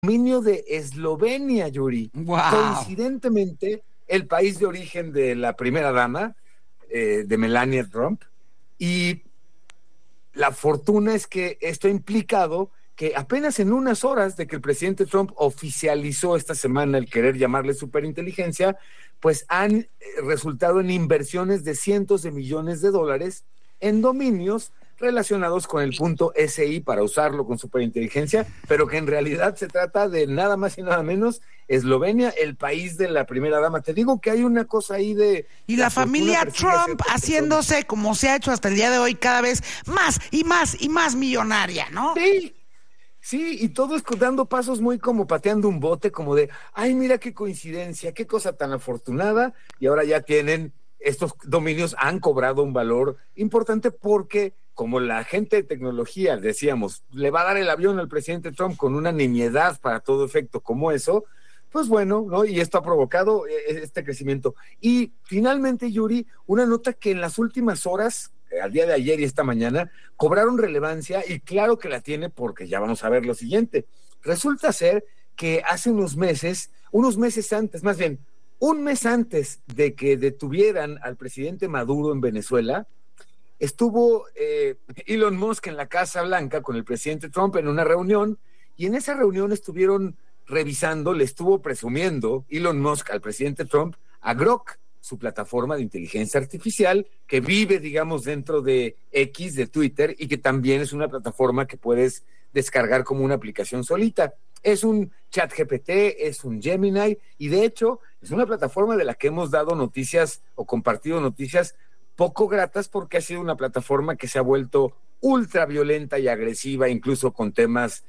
dominio de Eslovenia, Yuri. Wow. Coincidentemente, el país de origen de la primera dama, de Melania Trump, y la fortuna es que esto ha implicado que apenas en unas horas de que el presidente Trump oficializó esta semana el querer llamarle superinteligencia, pues han resultado en inversiones de cientos de millones de dólares en dominios relacionados con el punto SI para usarlo con superinteligencia, pero que en realidad se trata de nada más y nada menos Eslovenia, el país de la primera dama. Te digo que hay una cosa ahí de... Y la familia Trump haciéndose, como se ha hecho hasta el día de hoy, cada vez más y más y más millonaria, ¿no? Sí. Sí, y todo es dando pasos muy como pateando un bote, como de, ay, mira qué coincidencia, qué cosa tan afortunada, y ahora ya tienen, estos dominios han cobrado un valor importante porque, como la gente de tecnología, decíamos, le va a dar el avión al presidente Trump con una nimiedad para todo efecto como eso, pues bueno, ¿no? Y esto ha provocado este crecimiento. Y finalmente, Yuri, una nota que en las últimas horas, al día de ayer y esta mañana, cobraron relevancia, y claro que la tiene porque ya vamos a ver lo siguiente. Resulta ser que hace unos meses antes, más bien, un mes antes de que detuvieran al presidente Maduro en Venezuela, estuvo Elon Musk en la Casa Blanca con el presidente Trump en una reunión, y en esa reunión estuvieron revisando, le estuvo presumiendo Elon Musk al presidente Trump a Grok, su plataforma de inteligencia artificial, que vive, digamos, dentro de X, de Twitter, y que también es una plataforma que puedes descargar como una aplicación solita. Es un chat GPT, es un Gemini, y de hecho es una plataforma de la que hemos dado noticias o compartido noticias poco gratas, porque ha sido una plataforma que se ha vuelto ultra violenta y agresiva, incluso con temas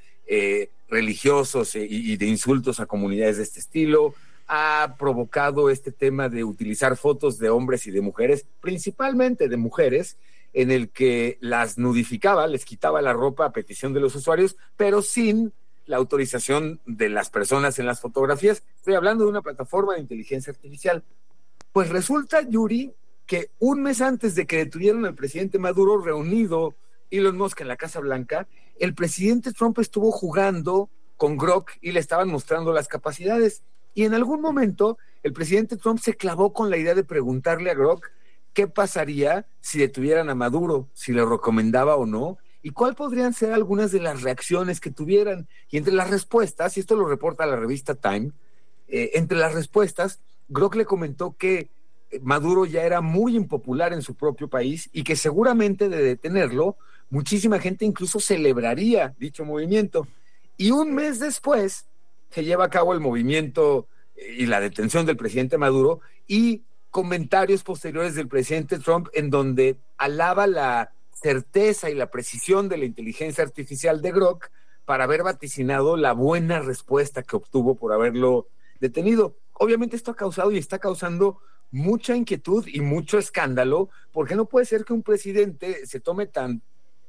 religiosos y de insultos a comunidades de este estilo. Ha provocado este tema de utilizar fotos de hombres y de mujeres, principalmente de mujeres, en el que las nudificaba, les quitaba la ropa a petición de los usuarios, pero sin la autorización de las personas en las fotografías. Estoy hablando de una plataforma de inteligencia artificial. Pues resulta, Yuri, que un mes antes de que detuvieran al presidente Maduro, reunido Elon Musk en la Casa Blanca, el presidente Trump estuvo jugando con Grok y le estaban mostrando las capacidades. Y en algún momento el presidente Trump se clavó con la idea de preguntarle a Grok qué pasaría si detuvieran a Maduro, si le recomendaba o no, y cuál podrían ser algunas de las reacciones que tuvieran. Y entre las respuestas, y esto lo reporta la revista Time, entre las respuestas, Grok le comentó que Maduro ya era muy impopular en su propio país y que seguramente de detenerlo, muchísima gente incluso celebraría dicho movimiento. Y un mes después se lleva a cabo el movimiento y la detención del presidente Maduro, y comentarios posteriores del presidente Trump en donde alaba la certeza y la precisión de la inteligencia artificial de Grok para haber vaticinado la buena respuesta que obtuvo por haberlo detenido. Obviamente esto ha causado y está causando mucha inquietud y mucho escándalo, porque no puede ser que un presidente se tome tan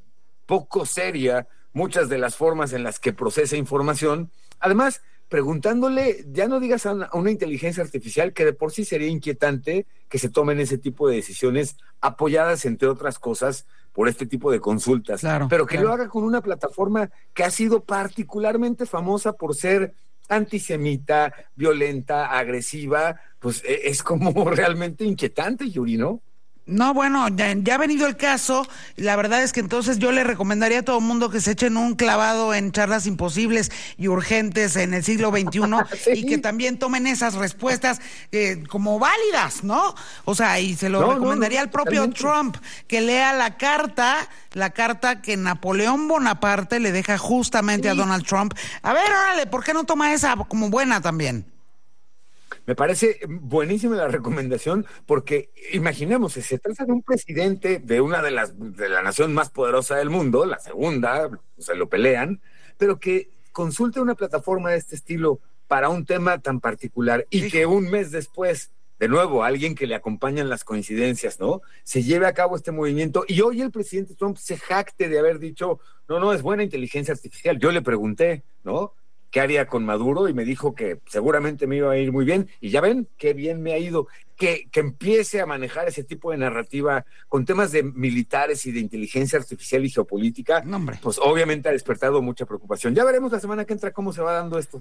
poco seria muchas de las formas en las que procesa información. Además, preguntándole, ya no digas a una inteligencia artificial, que de por sí sería inquietante que se tomen ese tipo de decisiones apoyadas, entre otras cosas, por este tipo de consultas, claro, pero que claro. lo haga con una plataforma que ha sido particularmente famosa por ser antisemita, violenta, agresiva. Pues es como realmente inquietante, Yuri, ¿no? No, bueno, ya ha venido el caso. La verdad es que entonces yo le recomendaría a todo el mundo que se echen un clavado en charlas imposibles y urgentes en el siglo XXI Sí. y que también tomen esas respuestas como válidas, ¿no? O sea, y se lo recomendaría al propio totalmente. Trump, que lea la carta que Napoleón Bonaparte le deja justamente a Donald Trump. A ver, órale, ¿por qué no toma esa como buena también? Me parece buenísima la recomendación, porque imaginemos, si se trata de un presidente de una de la nación más poderosa del mundo, la segunda, se lo pelean, pero que consulte una plataforma de este estilo para un tema tan particular, y que un mes después, de nuevo, alguien que le acompañan las coincidencias, ¿no?, se lleve a cabo este movimiento, y hoy el presidente Trump se jacte de haber dicho, no, es buena inteligencia artificial. Yo le pregunté, ¿no?, qué haría con Maduro, y me dijo que seguramente me iba a ir muy bien, y ya ven qué bien me ha ido. Que empiece a manejar ese tipo de narrativa con temas de militares y de inteligencia artificial y geopolítica, No, hombre. pues obviamente ha despertado mucha preocupación. Ya veremos la semana que entra cómo se va dando esto.